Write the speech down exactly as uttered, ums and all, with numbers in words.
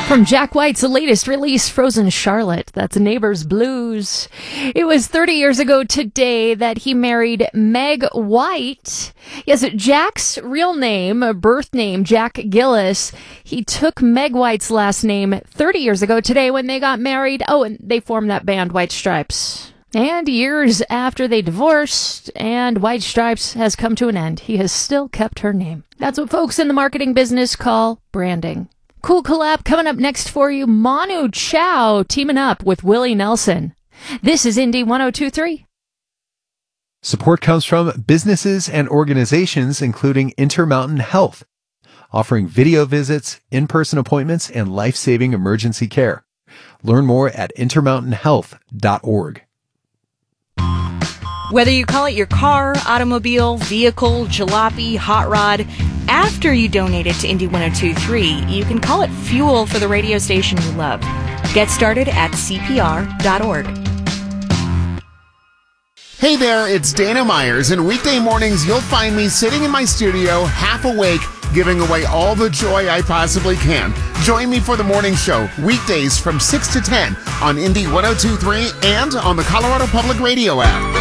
From Jack White's latest release, Frozen Charlotte, that's Neighbors Blues. It was thirty years ago today that he married Meg White. Yes, Jack's real name, birth name, Jack Gillis. He took Meg White's last name thirty years ago today when they got married. Oh, and they formed that band, White Stripes. And years after they divorced and White Stripes has come to an end, he has still kept her name. That's what folks in the marketing business call branding. Cool collab coming up next for you. Manu Chao teaming up with Willie Nelson. This is Indy one oh two point three. Support comes from businesses and organizations including Intermountain Health, offering video visits, in-person appointments, and life-saving emergency care. Learn more at intermountain health dot org. Whether you call it your car, automobile, vehicle, jalopy, hot rod, after you donate it to Indy one oh two point three, you can call it fuel for the radio station you love. Get started at C P R dot org. Hey there, it's Dana Myers, and weekday mornings you'll find me sitting in my studio, half awake, giving away all the joy I possibly can. Join me for the morning show, weekdays from six to ten on Indy one oh two point three and on the Colorado Public Radio app.